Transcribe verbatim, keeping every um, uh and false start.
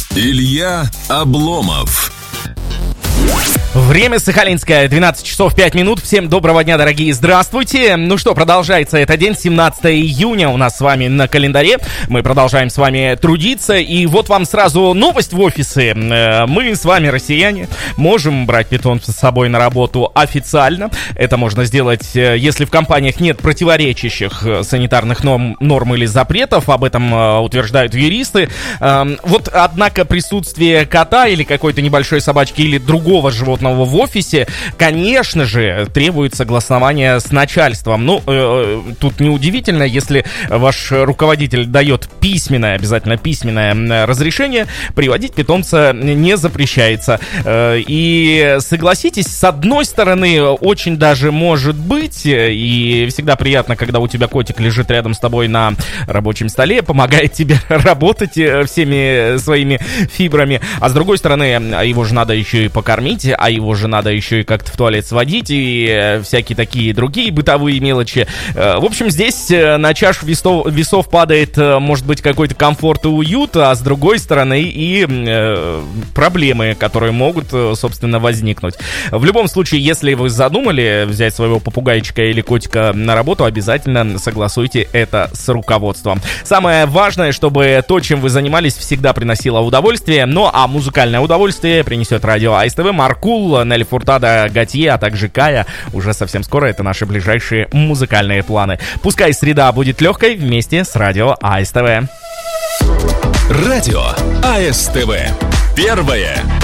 Илья Обломов. Время сахалинское, двенадцать часов пять минут. Всем доброго дня, дорогие, здравствуйте. Ну что, продолжается этот день, семнадцатое июня у нас с вами на календаре. Мы продолжаем с вами трудиться. И вот вам сразу новость в офисы. Мы с вами, россияне, можем брать питомца с собой на работу официально. Это можно сделать, если в компаниях нет противоречащих санитарных норм, норм или запретов. Об этом утверждают юристы. Вот, однако, присутствие кота или какой-то небольшой собачки или другого животного в офисе, конечно же, требует согласования с начальством. Ну, э, тут неудивительно, если ваш руководитель дает письменное, обязательно письменное разрешение, приводить питомца не запрещается. Э, и согласитесь, с одной стороны, очень даже может быть, и всегда приятно, когда у тебя котик лежит рядом с тобой на рабочем столе, помогает тебе работать всеми своими фибрами, а с другой стороны, его же надо еще и покормить, а его же надо еще и как-то в туалет сводить, и всякие такие другие бытовые мелочи. В общем, здесь на чашу весов, весов падает, может быть, какой-то комфорт и уют, а с другой стороны и э, проблемы, которые могут, собственно, возникнуть. В любом случае, если вы задумали взять своего попугайчика или котика на работу, обязательно согласуйте это с руководством. Самое важное, чтобы то, чем вы занимались, всегда приносило удовольствие. Ну, а музыкальное удовольствие принесет радио АСТВ, Маркул, Нелли Фуртадо, Готье, а также Кая. Уже совсем скоро это наши ближайшие музыкальные планы. Пускай среда будет легкой вместе с радио АСТВ. Радио АСТВ. Первое